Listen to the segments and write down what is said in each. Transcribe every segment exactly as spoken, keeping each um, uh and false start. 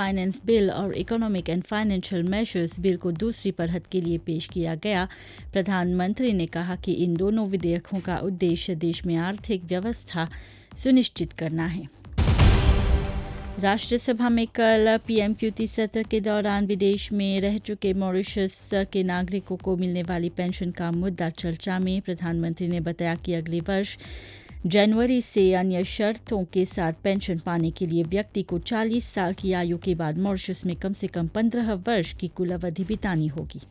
Finance bill और economic and financial measures bill को दूसरी पढ़त के लिए पेश किया गया। प्रधानमंत्री ने कहा कि इन दोनों विधेयकों का उद्देश्य देश में आर्थिक व्यवस्था सुनिश्चित करना है। राष्ट्रसभा में कल पीएमक्यूटी सत्र के दौरान विदेश में रह चुके मॉरिशस के नागरिकों को मिलने वाली पेंशन का मुद्दा चर्चा में। प्रधानमंत्री ने बताया कि अगले वर्ष जनवरी से अन्य शर्तों के साथ पेंशन पाने के लिए व्यक्ति को चालीस साल की आयु के बाद मॉरिशस में कम से कम पंद्रह वर्ष की कुल अवधि बितानी होगी।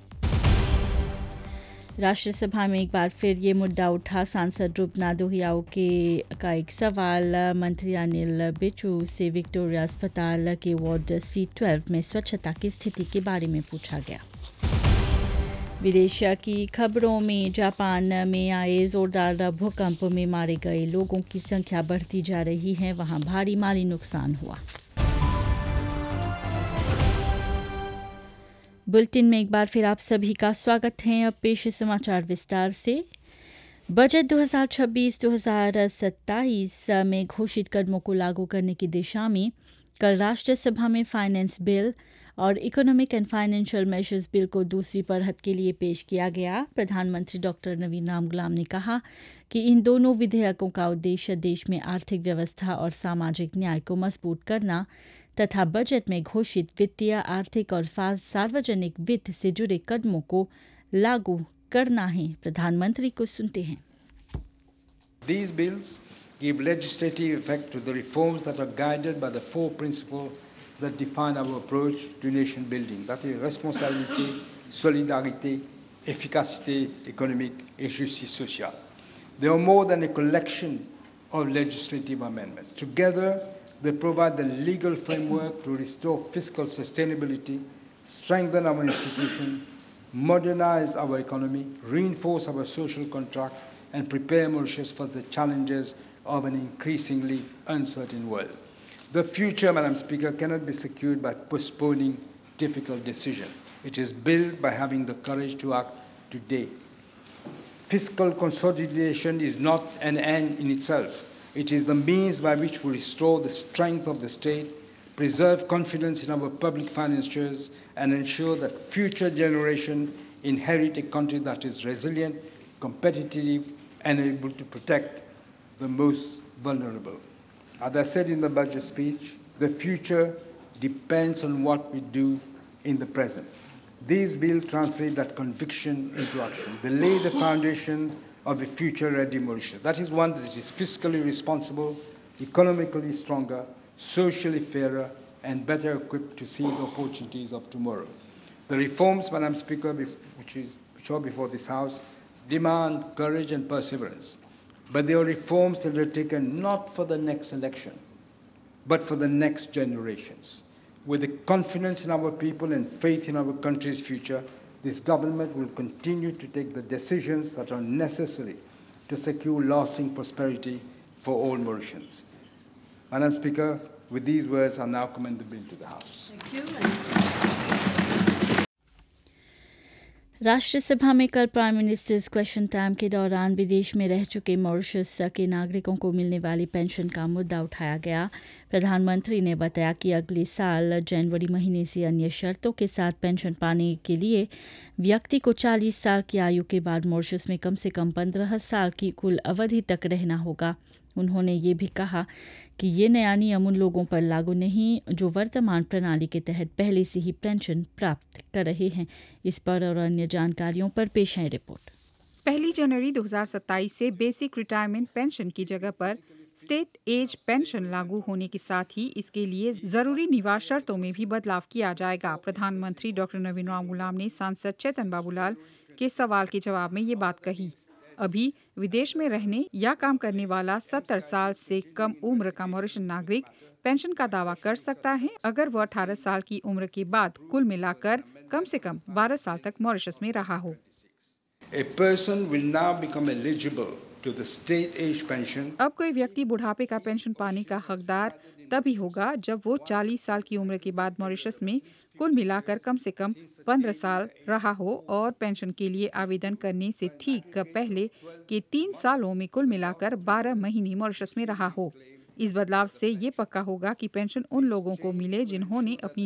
राष्ट्रसभा में एक बार फिर ये मुद्दा उठा। सांसद रूपनाथ दोहियाओ के का एक सवाल मंत्री अनिल बिचू से विक्टोरिया अस्पताल के वार्ड सी ट्वेल्व में स्वच्छता की स्थिति के बारे में पूछा गया। विदेश की खबरों में जापान में आए जोरदार भूकंप में मारे गए लोगों की संख्या बढ़ती जा रही है, वहां भारी माली नुकसान हुआ। बुलेटिन में एक बार फिर आप सभी का स्वागत है। अब पेश है समाचार विस्तार से। बजट दो हज़ार छब्बीस दो हज़ार सत्ताईस में घोषित कदमों को लागू करने की दिशा में कल राष्ट्रसभा में फाइनेंस बिल और economic and financial measures bill को दूसरी पढ़त के लिए पेश किया गया। प्रधानमंत्री डॉक्टर नवीन रामगुलाम ने कहा कि इन दोनों विधेयकों का उद्देश्य देश में आर्थिक व्यवस्था और सामाजिक न्याय को मजबूत करना तथा बजट में घोषित वित्तीय, आर्थिक और सार्वजनिक वित्त से जुड़े कदमों को लागू करना है। प्रधानमंत्री को सुनते हैं। These bills give legislative effect to the reforms that are guided by the four principles that define our approach to nation building. That is responsabilité, solidarité, efficacité économique et justice sociale. They are more than a collection of legislative amendments. Together, they provide the legal framework to restore fiscal sustainability, strengthen our institutions, modernize our economy, reinforce our social contract, and prepare Mauritius for the challenges of an increasingly uncertain world. The future, Madam Speaker, cannot be secured by postponing difficult decisions. It is built by having the courage to act today. Fiscal consolidation is not an end in itself. It is the means by which we restore the strength of the state, preserve confidence in our public finances, and ensure that future generations inherit a country that is resilient, competitive, and able to protect the most vulnerable. As I said in the budget speech, the future depends on what we do in the present. These bills translate that conviction into action. They lay the foundation of a future-ready Mauritius. That is one that is fiscally responsible, economically stronger, socially fairer, and better equipped to seize the opportunities of tomorrow. The reforms, Madam Speaker, which, is, which are before this House, demand courage and perseverance. But they are reforms that are taken not for the next election, but for the next generations. With the confidence in our people and faith in our country's future, this government will continue to take the decisions that are necessary to secure lasting prosperity for all Mauritians. Madam Speaker, with these words, I now commend the bill to the House. Thank you. राष्ट्रसभा में कल prime ministers question time के दौरान विदेश में रह चुके Mauritius के नागरिकों को मिलने वाली पेंशन का मुद्दा उठाया गया। प्रधानमंत्री ने बताया कि अगले साल जनवरी महीने से अन्य शर्तों के साथ पेंशन पाने के लिए व्यक्ति को चालीस साल की आयु के बाद मॉरिशस में कम से कम पंद्रह साल की कुल अवधि तक रहना होगा। उन्होंने ये भी कहा कि ये नया नियम उन लोगों पर लागू नहीं जो वर्तमान प्रणाली के तहत पहले से ही पेंशन प्राप्त कर रहे हैं। इस पर और अन्य जानकारियों पर पेश है रिपोर्ट। पहली जनवरी दो हज़ार सत्ताईस से बेसिक रिटायरमेंट पेंशन की जगह पर स्टेट एज पेंशन लागू होने के साथ ही इसके लिए जरूरी निवास शर्तों में भी बदलाव किया जाएगा। प्रधानमंत्री डॉक्टर नवीन रामगुलाम ने सांसद चेतन बाबूलाल के सवाल के जवाब में ये बात कही। अभी विदेश में रहने या काम करने वाला सत्तर साल से कम उम्र का मॉरिशन नागरिक पेंशन का दावा कर सकता है अगर वह अठारह साल की उम्र के बाद कुल मिलाकर कम से कम बारह साल तक मॉरिशस में रहा हो। A person will now become eligible to the state age pension. अब कोई व्यक्ति बुढ़ापे का पेंशन पाने का हकदार तभी होगा जब वो चालीस साल की उम्र के बाद मॉरिशस में कुल मिलाकर कम से कम पंद्रह साल रहा हो और पेंशन के लिए आवेदन करने से ठीक पहले के तीन सालों में कुल मिलाकर बारह महीने मॉरिशस में रहा हो। इस बदलाव से ये पक्का होगा कि पेंशन उन लोगों को मिले जिन्होंने अपनी